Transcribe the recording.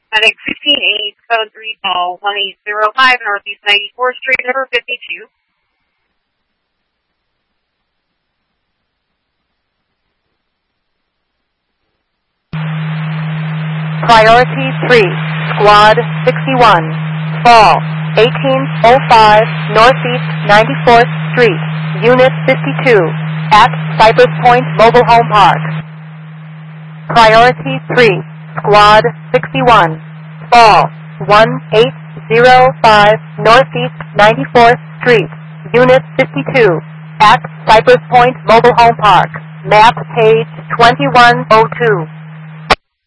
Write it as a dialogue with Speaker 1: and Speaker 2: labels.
Speaker 1: Medic 158, code 3 call 1805 Northeast 94th Street, number 52.
Speaker 2: Priority 3, Squad 61, fall 1805 Northeast 94th Street, Unit 52, at Cypress Point Mobile Home Park. Priority 3, Squad 61, fall 1805 Northeast 94th Street, Unit 52, at Cypress Point Mobile Home Park. Map page 2102.